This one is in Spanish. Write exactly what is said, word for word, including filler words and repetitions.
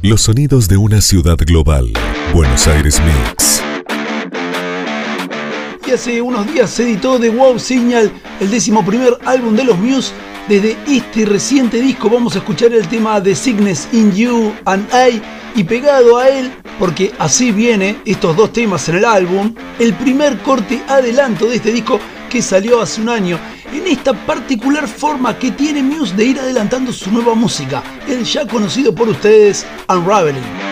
Los sonidos de una ciudad global. Buenos Aires Mix. Y hace unos días se editó The Wow Signal, el décimo primer álbum de los Muse. Desde este reciente disco vamos a escuchar el tema The Sickness in You and I, y pegado a él, porque así viene estos dos temas en el álbum, el primer corte adelanto de este disco que salió hace un año, en esta particular forma que tiene Muse de ir adelantando su nueva música, el ya conocido por ustedes Unraveling.